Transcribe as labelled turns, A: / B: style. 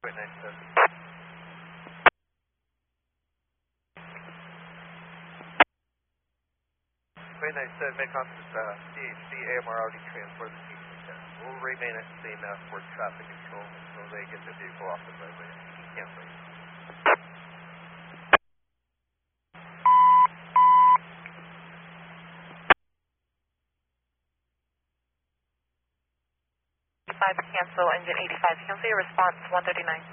A: Very nice, sir. Very nice, sir. Make contact CHC AMR already transferred the team. We'll remain at the same for traffic control until they get the vehicle off the roadway. Cancel.
B: 85 cancel, engine 85 cancel, your response 139.